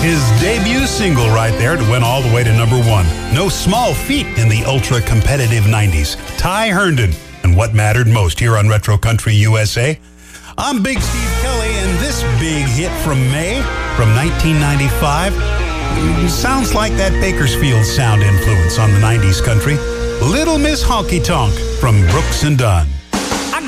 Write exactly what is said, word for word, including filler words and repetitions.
His debut single right there to win all the way to number one. No small feat in the ultra-competitive nineties. Ty Herndon and What Mattered Most here on Retro Country U S A. I'm Big Steve Kelly, and this big hit from May from nineteen ninety-five sounds like that Bakersfield sound influence on the nineties country. Little Miss Honky Tonk from Brooks and Dunn.